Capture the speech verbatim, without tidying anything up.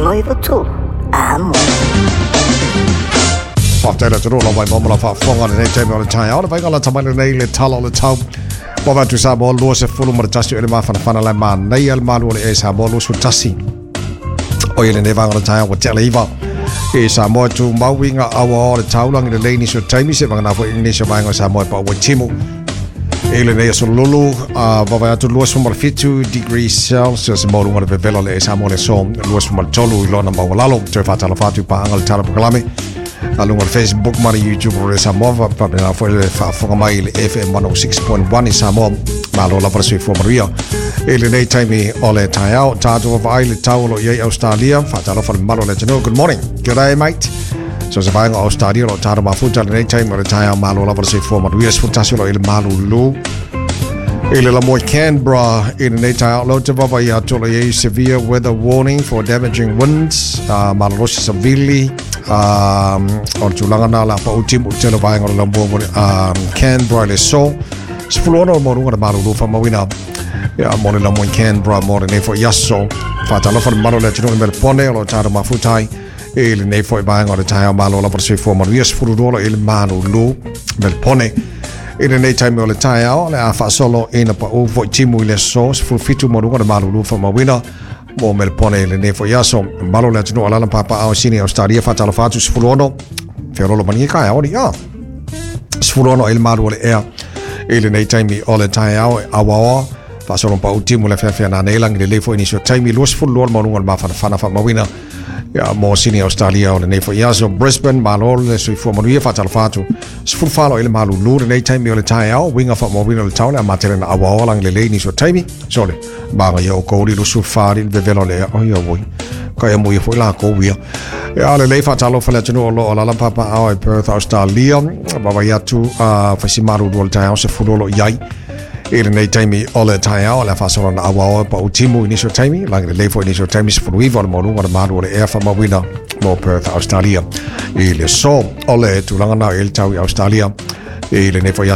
Moivo tu amo. Whafteira te rola mai mamala whaafonga nei teime o le tai aora. Vai ngala tamana nei le tala o le tau. Wawa tu sa mo lua se fulu mara tasi o le mawhana whana lai maa nei al malu o le e sa mo lua su tasi. O ile ne vanga le tai aora te le iwa. E sa mo tu mawinga awa o le taulang i le leini so taimi se vanga na fo ingisio maenga sa mo e pa ua timu. Ele nei so lulu a wawa atu lua sumar fitu degrees Celsius mo lunga le vevela le e sa mo le so lua sumar tolu i lona mawalalo. Te whatala whatu pa anga le tala pakalame. Alunga Facebook mari YouTube o le Samoa pa na foi le whaafonga mai le F M one oh six point one i Samoa malo la para sui Maria ele nei taimi o le tai au tātua vai le taulo i Australia whaatalo whale malo le tano. Good morning, good day mate. So se vaenga Australia lo tātua mafuta le nei taimi o le tai au malo la para sui Maria sfutasi lo ele malo lu ele la moi Canberra ele nei tai au lo te vava i atola i severe weather warning for damaging winds uh, malo losi severely um on tulanga na la pa utim utelo vai ngor la mo um Canberra le so sfulona mo runga malu lu fa mawina ya mo le mo Canberra mo ne fo yaso fa talo fa malu le tino mel pone lo taro mafutai ele ne fo vai ngor ta malu la por se fo mo yes fulu do ele malu lu mel pone ele ne time le tai au le fa solo ina pa o fo timu le so sful fitu mo runga malu lu fa mawina mo mel pone le ne fo yaso malo le tino ala papa au sini Australia fa talo fatu sfulono ferolo mani ka ya ori ya sfulono il malo le air ele nei time ole tai au awa fa solo pa ultimo le fa na ne lang le fo inisio time lo sfulo mo ngal ma fa fa fa mawina ya mo sini Australia ole ne fo yaso Brisbane malo le sui fo mo fa talo fatu sful falo il malo lu nei time ole tai au winga fa mo wina le town a matela awa lang le le inisio time sole ba yo ko ri lo su fari le velo le o yo voi ka ya mo fo la ko wi ya le le fa talo fa le tino lo la papa au Perth Australia ba ba ya tu a fa si maru do tai au se fu lo yai ele nei time ole tai au la fa so na awa pa ultimo initial time lang le le fo initial time se fu wi vol mo lo maru le e fa ma wina mo Perth Australia ele so ole tu langa na el tau Australia ele ne fo ya